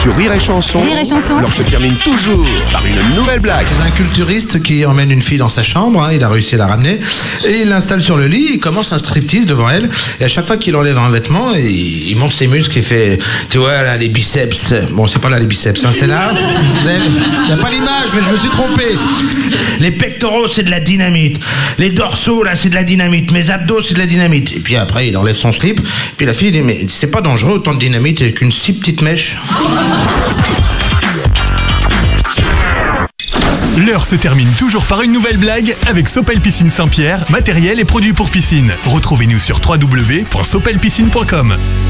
Sur Rire et Chanson, Rire et Chanson. l'heure se termine toujours par une nouvelle blague. C'est un culturiste qui emmène une fille dans sa chambre, il a réussi à la ramener, et il l'installe sur le lit, il commence un striptease devant elle, et à chaque fois qu'il enlève un vêtement, il monte ses muscles, il fait, tu vois, là, les biceps. Bon, c'est pas là les biceps, hein, c'est là. Il n'y a pas l'image, mais je me suis trompé. Les pectoraux, c'est de la dynamite. Les dorsaux, là, c'est de la dynamite. Mes abdos, c'est de la dynamite. Et puis après, il enlève son slip, puis la fille dit, mais c'est pas dangereux autant de dynamite avec une si petite mèche. L'heure se termine toujours par une nouvelle blague avec Sopel Piscine Saint-Pierre, matériel et produits pour piscine. Retrouvez-nous sur www.sopelpiscine.com.